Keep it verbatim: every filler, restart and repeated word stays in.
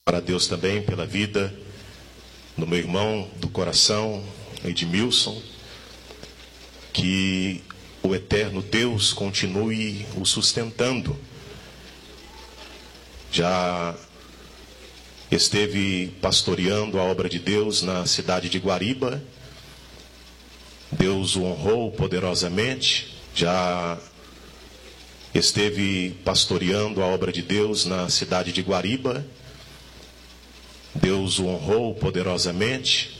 Para Deus também pela vida do meu irmão do coração, Edmilson, que o eterno Deus continue o sustentando. Já esteve pastoreando a obra de Deus na cidade de Guariba. Deus o honrou poderosamente. Já esteve pastoreando a obra de Deus na cidade de Guariba. Deus o honrou poderosamente.